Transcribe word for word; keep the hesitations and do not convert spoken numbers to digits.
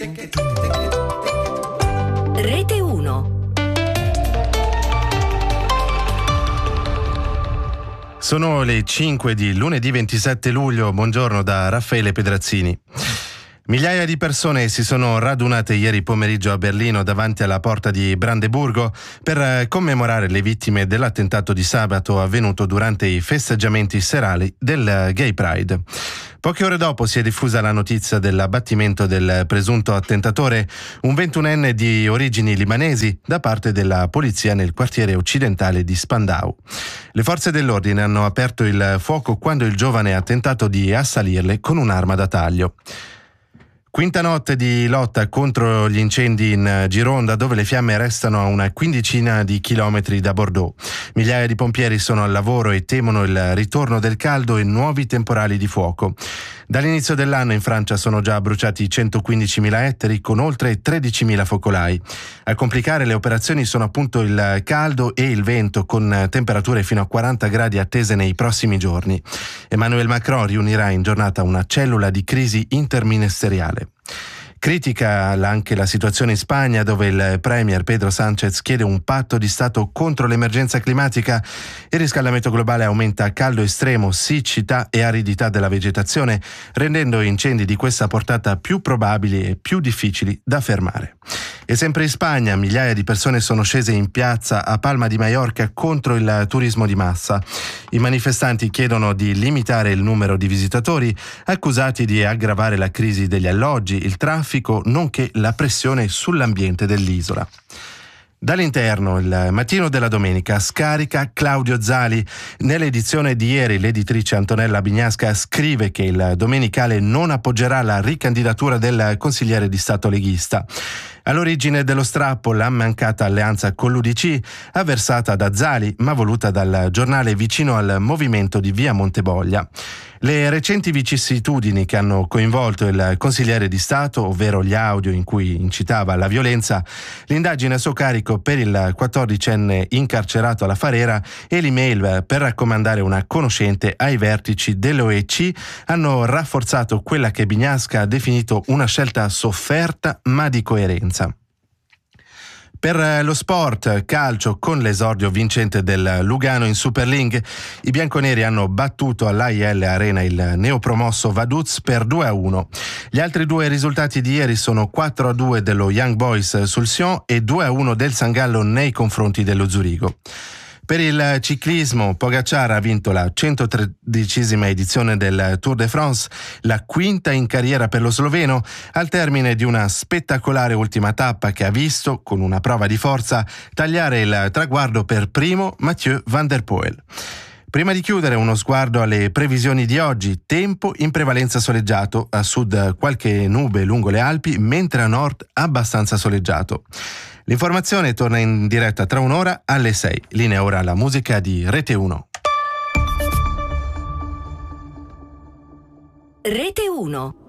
Rete uno. Sono le cinque di lunedì ventisette luglio, buongiorno da Raffaele Pedrazzini. Migliaia di persone si sono radunate ieri pomeriggio a Berlino davanti alla porta di Brandeburgo per commemorare le vittime dell'attentato di sabato avvenuto durante i festeggiamenti serali del Gay Pride. Poche ore dopo si è diffusa la notizia dell'abbattimento del presunto attentatore, un ventunenne di origini libanesi, da parte della polizia nel quartiere occidentale di Spandau. Le forze dell'ordine hanno aperto il fuoco quando il giovane ha tentato di assalirle con un'arma da taglio. Quinta notte di lotta contro gli incendi in Gironda, dove le fiamme restano a una quindicina di chilometri da Bordeaux. Migliaia di pompieri sono al lavoro e temono il ritorno del caldo e nuovi temporali di fuoco. Dall'inizio dell'anno in Francia sono già bruciati centoquindicimila ettari con oltre tredicimila focolai. A complicare le operazioni sono appunto il caldo e il vento, con temperature fino a quaranta gradi attese nei prossimi giorni. Emmanuel Macron riunirà in giornata una cellula di crisi interministeriale. Critica anche la situazione in Spagna, dove il premier Pedro Sánchez chiede un patto di Stato contro l'emergenza climatica. Il riscaldamento globale aumenta caldo estremo, siccità e aridità della vegetazione, rendendo incendi di questa portata più probabili e più difficili da fermare. E sempre in Spagna, migliaia di persone sono scese in piazza a Palma di Maiorca contro il turismo di massa. I manifestanti chiedono di limitare il numero di visitatori, accusati di aggravare la crisi degli alloggi, il traffico, nonché la pressione sull'ambiente dell'isola. Dall'interno, il mattino della domenica scarica Claudio Zali. Nell'edizione di ieri l'editrice Antonella Bignasca scrive che il Domenicale non appoggerà la ricandidatura del consigliere di Stato leghista. All'origine dello strappo la mancata alleanza con l'U D C, avversata da Zali ma voluta dal giornale vicino al movimento di via Monteboglia. Le recenti vicissitudini che hanno coinvolto il consigliere di Stato, ovvero gli audio in cui incitava alla violenza, l'indagine a suo carico per il quattordicenne incarcerato alla Farera e l'email per raccomandare una conoscente ai vertici dell'O E C hanno rafforzato quella che Bignasca ha definito una scelta sofferta ma di coerenza. Per lo sport, calcio, con l'esordio vincente del Lugano in Super League, i bianconeri hanno battuto all'A I L Arena il neopromosso Vaduz per due a uno. Gli altri due risultati di ieri sono quattro a due dello Young Boys sul Sion e due a uno del San Gallo nei confronti dello Zurigo. Per il ciclismo, Pogacar ha vinto la centotredicesima edizione del Tour de France, la quinta in carriera per lo sloveno, al termine di una spettacolare ultima tappa che ha visto, con una prova di forza, tagliare il traguardo per primo Mathieu van der Poel. Prima di chiudere, uno sguardo alle previsioni di oggi. Tempo in prevalenza soleggiato, a sud qualche nube lungo le Alpi, mentre a nord abbastanza soleggiato. L'informazione torna in diretta tra un'ora alle sei. Linea ora alla musica di Rete uno. Rete uno.